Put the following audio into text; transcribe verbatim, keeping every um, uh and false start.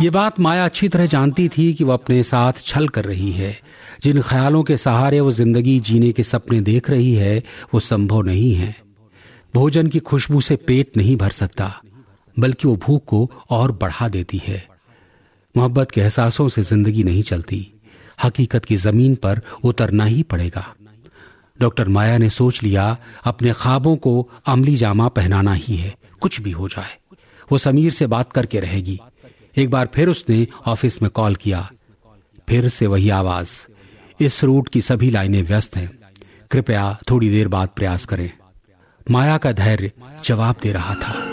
ये बात माया अच्छी तरह जानती थी कि वह अपने साथ छल कर रही है। जिन ख्यालों के सहारे वो जिंदगी जीने के सपने देख रही है वो संभव नहीं है। भोजन की खुशबू से पेट नहीं भर सकता, बल्कि वो भूख को और बढ़ा देती है। मोहब्बत के एहसासों से जिंदगी नहीं चलती, हकीकत की जमीन पर उतरना ही पड़ेगा। डॉक्टर माया ने सोच लिया अपने ख्वाबों को अमली जामा पहनाना ही है, कुछ भी हो जाए। वो समीर से बात करके रहेगी। एक बार फिर उसने ऑफिस में कॉल किया। फिर से वही आवाज, इस रूट की सभी लाइनें व्यस्त हैं, कृपया थोड़ी देर बाद प्रयास करें। माया का धैर्य जवाब दे रहा था।